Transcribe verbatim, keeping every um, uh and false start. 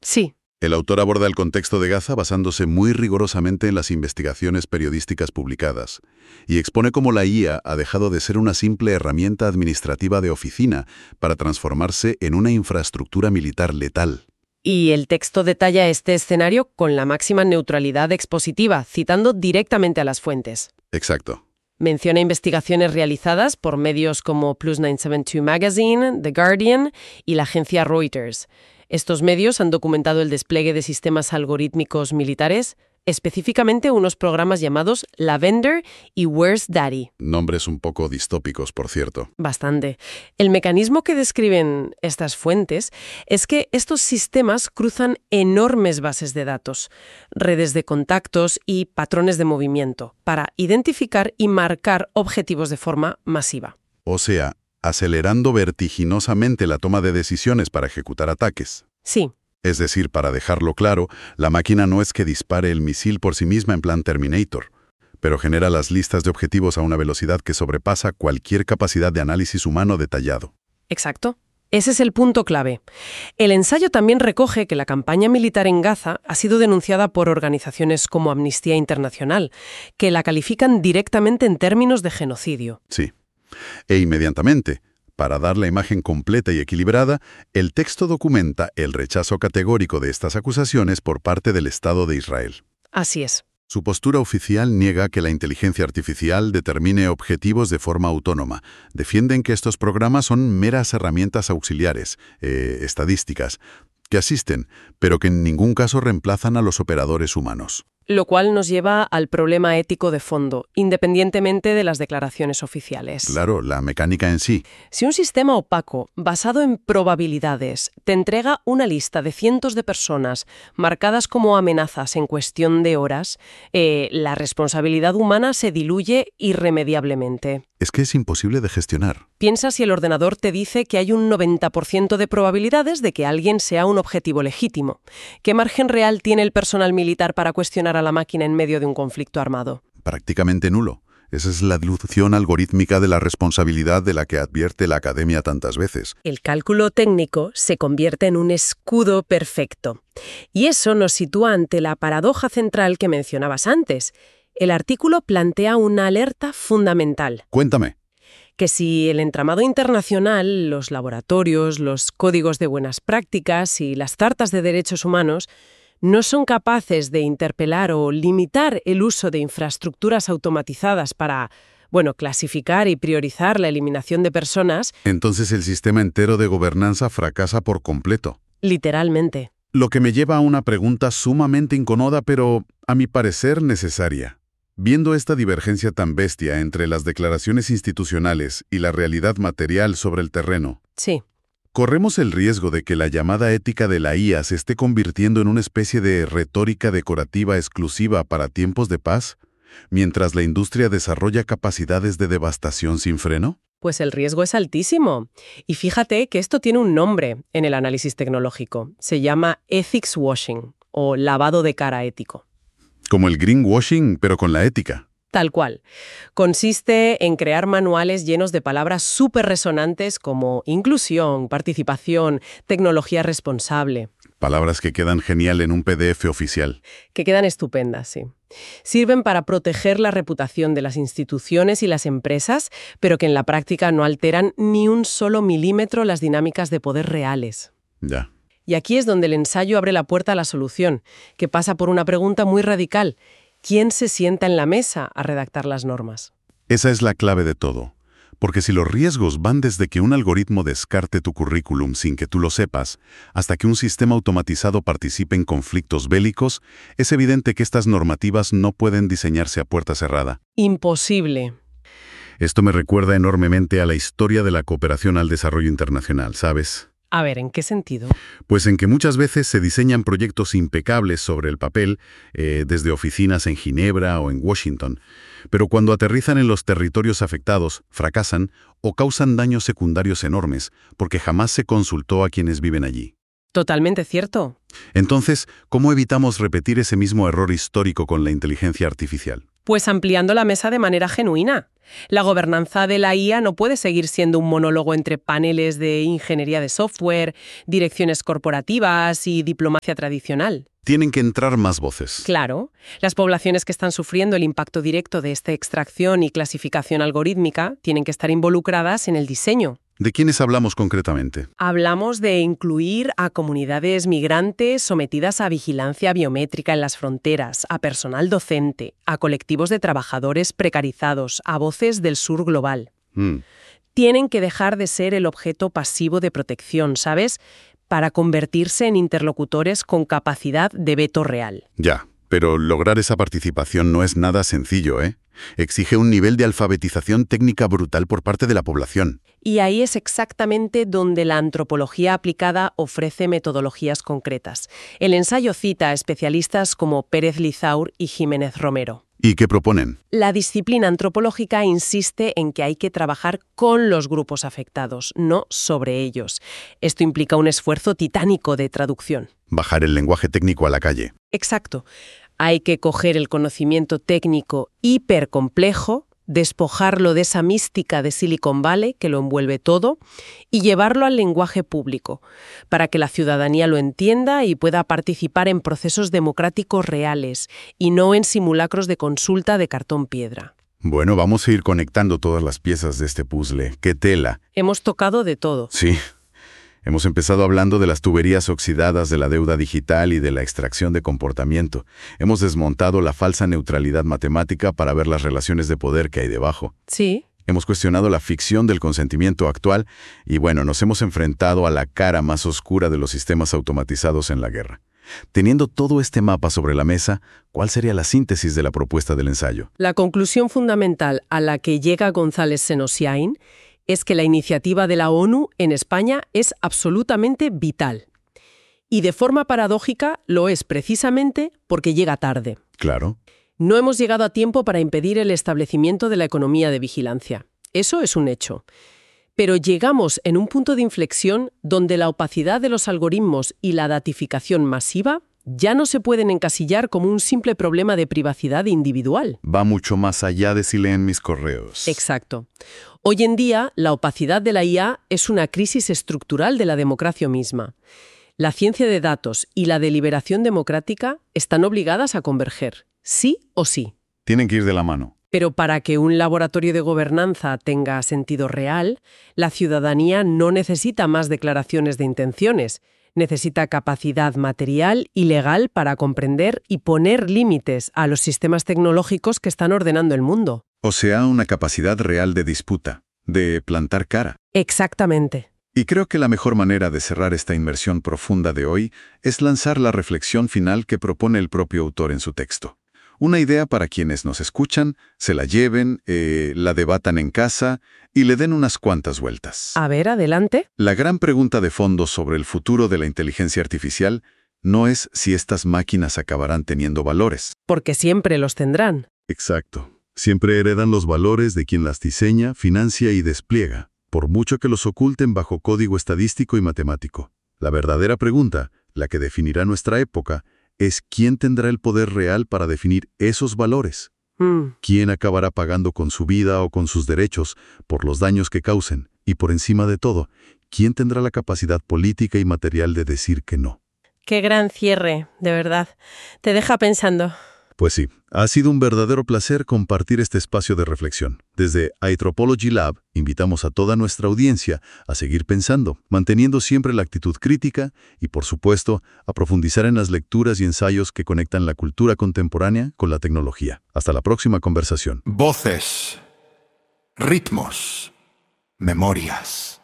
Sí. El autor aborda el contexto de Gaza basándose muy rigurosamente en las investigaciones periodísticas publicadas y expone cómo la I A ha dejado de ser una simple herramienta administrativa de oficina para transformarse en una infraestructura militar letal. Y el texto detalla este escenario con la máxima neutralidad expositiva, citando directamente a las fuentes. Exacto. Menciona investigaciones realizadas por medios como Plus novecientos setenta y dos Magazine, The Guardian y la agencia Reuters. Estos medios han documentado el despliegue de sistemas algorítmicos militares, específicamente unos programas llamados Lavender y Where's Daddy. Nombres un poco distópicos, por cierto. Bastante. El mecanismo que describen estas fuentes es que estos sistemas cruzan enormes bases de datos, redes de contactos y patrones de movimiento para identificar y marcar objetivos de forma masiva. O sea, acelerando vertiginosamente la toma de decisiones para ejecutar ataques. Sí. Es decir, para dejarlo claro, la máquina no es que dispare el misil por sí misma en plan Terminator, pero genera las listas de objetivos a una velocidad que sobrepasa cualquier capacidad de análisis humano detallado. Exacto. Ese es el punto clave. El ensayo también recoge que la campaña militar en Gaza ha sido denunciada por organizaciones como Amnistía Internacional, que la califican directamente en términos de genocidio. Sí. E inmediatamente, para dar la imagen completa y equilibrada, el texto documenta el rechazo categórico de estas acusaciones por parte del Estado de Israel. Así es. Su postura oficial niega que la inteligencia artificial determine objetivos de forma autónoma. Defienden que estos programas son meras herramientas auxiliares, eh, estadísticas, que asisten, pero que en ningún caso reemplazan a los operadores humanos. Lo cual nos lleva al problema ético de fondo, independientemente de las declaraciones oficiales. Claro, la mecánica en sí. Si un sistema opaco, basado en probabilidades, te entrega una lista de cientos de personas marcadas como amenazas en cuestión de horas, eh, la responsabilidad humana se diluye irremediablemente. Es que es imposible de gestionar. Piensa si el ordenador te dice que hay un noventa por ciento de probabilidades de que alguien sea un objetivo legítimo. ¿Qué margen real tiene el personal militar para cuestionar a la máquina en medio de un conflicto armado? Prácticamente nulo. Esa es la dilución algorítmica de la responsabilidad de la que advierte la academia tantas veces. El cálculo técnico se convierte en un escudo perfecto. Y eso nos sitúa ante la paradoja central que mencionabas antes. El artículo plantea una alerta fundamental. Cuéntame. Que si el entramado internacional, los laboratorios, los códigos de buenas prácticas y las cartas de derechos humanos no son capaces de interpelar o limitar el uso de infraestructuras automatizadas para, bueno, clasificar y priorizar la eliminación de personas, entonces el sistema entero de gobernanza fracasa por completo. Literalmente. Lo que me lleva a una pregunta sumamente incómoda, pero, a mi parecer, necesaria. Viendo esta divergencia tan bestia entre las declaraciones institucionales y la realidad material sobre el terreno, sí. ¿corremos el riesgo de que la llamada ética de la I A se esté convirtiendo en una especie de retórica decorativa exclusiva para tiempos de paz, mientras la industria desarrolla capacidades de devastación sin freno? Pues el riesgo es altísimo. Y fíjate que esto tiene un nombre en el análisis tecnológico. Se llama ethics washing, o lavado de cara ético. Como el greenwashing, pero con la ética. Tal cual. Consiste en crear manuales llenos de palabras súper resonantes como inclusión, participación, tecnología responsable. Palabras que quedan genial en un P D F oficial. Que quedan estupendas, sí. Sirven para proteger la reputación de las instituciones y las empresas, pero que en la práctica no alteran ni un solo milímetro las dinámicas de poder reales. Ya. Y aquí es donde el ensayo abre la puerta a la solución, que pasa por una pregunta muy radical. ¿Quién se sienta en la mesa a redactar las normas? Esa es la clave de todo. Porque si los riesgos van desde que un algoritmo descarte tu currículum sin que tú lo sepas, hasta que un sistema automatizado participe en conflictos bélicos, es evidente que estas normativas no pueden diseñarse a puerta cerrada. Imposible. Esto me recuerda enormemente a la historia de la cooperación al desarrollo internacional, ¿sabes? A ver, ¿en qué sentido? Pues en que muchas veces se diseñan proyectos impecables sobre el papel, eh, desde oficinas en Ginebra o en Washington, pero cuando aterrizan en los territorios afectados, fracasan o causan daños secundarios enormes, porque jamás se consultó a quienes viven allí. Totalmente cierto. Entonces, ¿cómo evitamos repetir ese mismo error histórico con la inteligencia artificial? Pues ampliando la mesa de manera genuina. La gobernanza de la I A no puede seguir siendo un monólogo entre paneles de ingeniería de software, direcciones corporativas y diplomacia tradicional. Tienen que entrar más voces. Claro, las poblaciones que están sufriendo el impacto directo de esta extracción y clasificación algorítmica tienen que estar involucradas en el diseño. ¿De quiénes hablamos concretamente? Hablamos de incluir a comunidades migrantes sometidas a vigilancia biométrica en las fronteras, a personal docente, a colectivos de trabajadores precarizados, a voces del sur global. Mm. Tienen que dejar de ser el objeto pasivo de protección, ¿sabes?, para convertirse en interlocutores con capacidad de veto real. Ya, pero lograr esa participación no es nada sencillo, ¿eh? Exige un nivel de alfabetización técnica brutal por parte de la población. Y ahí es exactamente donde la antropología aplicada ofrece metodologías concretas. El ensayo cita a especialistas como Pérez Lizaur y Jiménez Romero. ¿Y qué proponen? La disciplina antropológica insiste en que hay que trabajar con los grupos afectados, no sobre ellos. Esto implica un esfuerzo titánico de traducción. Bajar el lenguaje técnico a la calle. Exacto. Hay que coger el conocimiento técnico hipercomplejo, despojarlo de esa mística de Silicon Valley que lo envuelve todo y llevarlo al lenguaje público, para que la ciudadanía lo entienda y pueda participar en procesos democráticos reales y no en simulacros de consulta de cartón piedra. Bueno, vamos a ir conectando todas las piezas de este puzzle. ¡Qué tela! Hemos tocado de todo. Sí. Hemos empezado hablando de las tuberías oxidadas de la deuda digital y de la extracción de comportamiento. Hemos desmontado la falsa neutralidad matemática para ver las relaciones de poder que hay debajo. Sí. Hemos cuestionado la ficción del consentimiento actual y, bueno, nos hemos enfrentado a la cara más oscura de los sistemas automatizados en la guerra. Teniendo todo este mapa sobre la mesa, ¿cuál sería la síntesis de la propuesta del ensayo? La conclusión fundamental a la que llega González Senosiain es que la iniciativa de la ONU en España es absolutamente vital. Y de forma paradójica lo es precisamente porque llega tarde. Claro. No hemos llegado a tiempo para impedir el establecimiento de la economía de vigilancia. Eso es un hecho. Pero llegamos en un punto de inflexión donde la opacidad de los algoritmos y la datificación masiva ya no se pueden encasillar como un simple problema de privacidad individual. Va mucho más allá de si leen mis correos. Exacto. Hoy en día, la opacidad de la I A es una crisis estructural de la democracia misma. La ciencia de datos y la deliberación democrática están obligadas a converger, sí o sí. Tienen que ir de la mano. Pero para que un laboratorio de gobernanza tenga sentido real, la ciudadanía no necesita más declaraciones de intenciones. Necesita capacidad material y legal para comprender y poner límites a los sistemas tecnológicos que están ordenando el mundo. O sea, una capacidad real de disputa, de plantar cara. Exactamente. Y creo que la mejor manera de cerrar esta inmersión profunda de hoy es lanzar la reflexión final que propone el propio autor en su texto. Una idea para quienes nos escuchan, se la lleven, eh, la debatan en casa y le den unas cuantas vueltas. A ver, adelante. La gran pregunta de fondo sobre el futuro de la inteligencia artificial no es si estas máquinas acabarán teniendo valores. Porque siempre los tendrán. Exacto. Siempre heredan los valores de quien las diseña, financia y despliega, por mucho que los oculten bajo código estadístico y matemático. La verdadera pregunta, la que definirá nuestra época, es quién tendrá el poder real para definir esos valores. Mm. ¿Quién acabará pagando con su vida o con sus derechos por los daños que causen? Y por encima de todo, ¿quién tendrá la capacidad política y material de decir que no? Qué gran cierre, de verdad. Te deja pensando. Pues sí, ha sido un verdadero placer compartir este espacio de reflexión. Desde Anthropology Lab, invitamos a toda nuestra audiencia a seguir pensando, manteniendo siempre la actitud crítica y, por supuesto, a profundizar en las lecturas y ensayos que conectan la cultura contemporánea con la tecnología. Hasta la próxima conversación. Voces, ritmos, memorias.